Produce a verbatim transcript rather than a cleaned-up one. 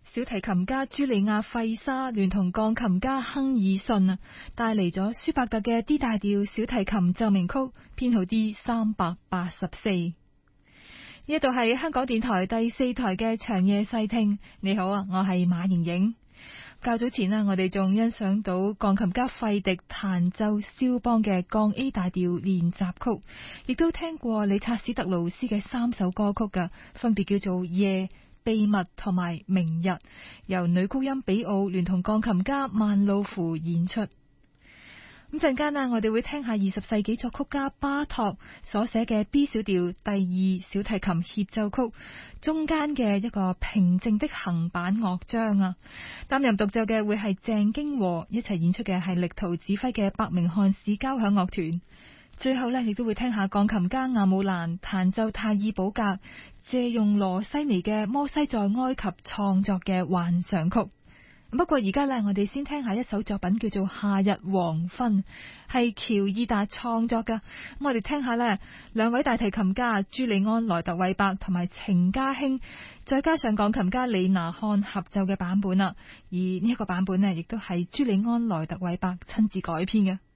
小提琴家朱利亞費沙聯同鋼琴家亨爾遜啊，帶嚟咗舒伯特嘅 D 大調小提琴奏鳴曲編號 D 三百八十四。呢一度係香港電台第四台嘅長夜細聽。你好啊，我係馬瑩瑩。較早前啊，我哋仲欣賞到鋼琴家費迪彈奏肖邦嘅降 A 大調練習曲，亦都聽過理察史特勞斯嘅三首歌曲噶，分別叫做夜、秘密同埋明日，由女高音比奧聯同鋼琴家曼魯芙演出。咁陣間啊，我哋會聽下二十世紀作曲家巴托所寫嘅 B 小調第二小提琴協奏曲中間嘅一個平靜的行板樂章啊。擔任獨奏嘅會係鄭經和，一齊演出嘅係力圖指揮嘅伯明翰市交響樂團。最後呢，亦都會聽下鋼琴家亞姆蘭彈奏泰爾堡格借用羅西尼嘅《摩西在埃及》創作嘅幻想曲。不過而家呢，我哋先聽下一首作品叫做《夏日黃昏》，係喬爾達創作噶。我哋聽下呢兩位大提琴家朱利安萊特韋伯同埋程家興，再加上鋼琴家李拿漢合奏嘅版本啦。而呢一個版本呢，亦都係朱利安萊特韋伯親自改編嘅。